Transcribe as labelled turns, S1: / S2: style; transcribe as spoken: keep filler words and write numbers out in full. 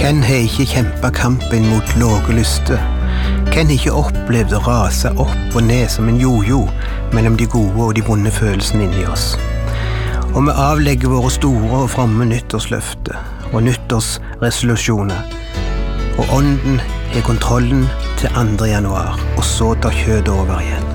S1: Hvem har ikke kjempet kampen mot låge lyster? Hvem har ikke opplevd å rase opp og ned som en jojo mellom de gode og de vonde følelsene inni oss? Og vi avlegger våre store og fromme nyttårsløfter og nyttårsresolusjoner, og ånden har kontrollen til andre januar, og så tar kjødet over igjen.